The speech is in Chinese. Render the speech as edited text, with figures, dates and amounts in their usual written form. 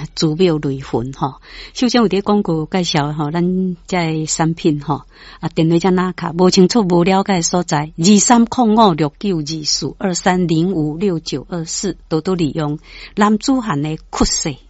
珠庙雷魂吼。首先有啲广告介绍吼，咱这产品吼，电话只哪卡无清楚无了解所在，2305692423056924，多多利用男子汉的屈势。